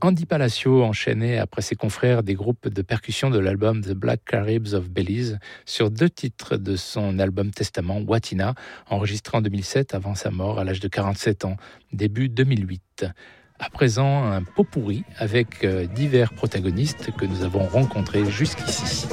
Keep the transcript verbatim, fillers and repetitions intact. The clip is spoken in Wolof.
Andy Palacio enchaînait après ses confrères des groupes de percussion de l'album The Black Caribs of Belize sur deux titres de son album Testament, Watina, enregistré en deux mille sept avant sa mort à l'âge de quarante-sept ans, début deux mille huit. À présent, un pot pourri avec divers protagonistes que nous avons rencontrés jusqu'ici.